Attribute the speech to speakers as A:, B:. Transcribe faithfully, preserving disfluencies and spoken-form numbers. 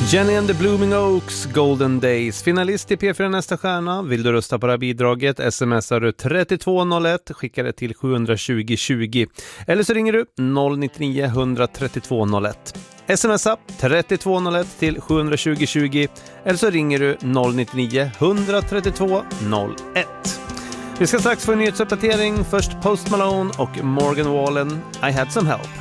A: Jenny and the Blooming Oaks, Golden Days. Finalist i P fyra Nästa stjärna. Vill du rösta på det här bidraget? Smsar du tre två noll ett, skickar det till sju tjugo tjugo. Eller så ringer du noll nio nio ett tre två noll ett. Smsa tre två noll ett till sju tjugo tjugo. Eller så ringer du noll nio nio ett tre två noll ett. Vi ska strax få en nyhetsuppdatering. Först Post Malone och Morgan Wallen, I Had Some Help.